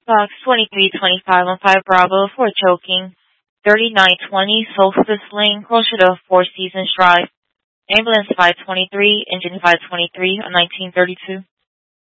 Box 2325 on 5 Bravo for choking. 3920 Solstice Lane, closer to Four Seasons Drive. Ambulance 523, engine 523 on 1932.